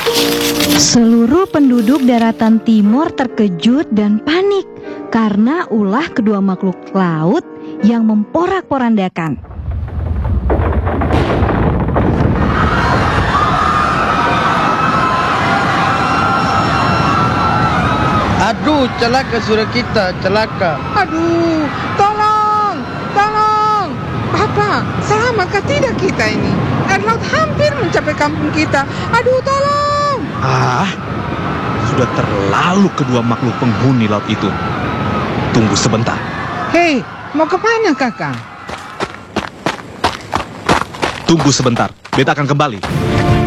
Seluruh penduduk daratan timur terkejut dan panik karena ulah kedua makhluk laut yang memporak-porandakan. Aduh, celaka sudah kita, celaka. Aduh, tolong, tolong. Apa, selamatkah tidak kita ini? Air laut hampir mencapai kampung kita. Aduh, tolong. Sudah terlalu kedua makhluk penghuni laut itu. Tunggu sebentar. Hei, mau ke mana kakak? Tunggu sebentar, beta akan kembali.